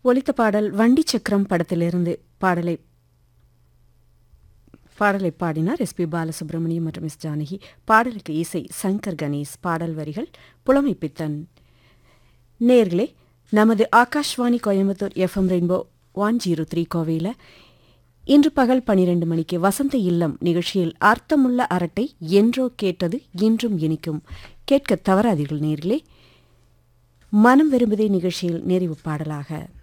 ஒலித்த பாடல் வண்டி சக்கரம் படத்திலிருந்து பாடலை பாடினார் எஸ் பி பாலசுப்ரமணியம் மற்றும் எஸ் ஜானகி. பாடலுக்கு இசை சங்கர் கணேஷ். பாடல் வரிகள் புலமை பித்தன். நேர்களே, நமது ஆகாஷ்வாணி கோயம்புத்தூர் எஃப்எம் ரெயின்போ 103 கோவையில் இன்று பகல் 12 மணிக்கு வசந்த இல்லம் நிகழ்ச்சியில் அர்த்தமுள்ள அரட்டை என்றோ கேட்டது இன்றும் இனிக்கும் கேட்க தவறாதீர்கள் நேர்களே. மனம் விரும்புதே நிகழ்ச்சியில் நிறைவு பாடலாக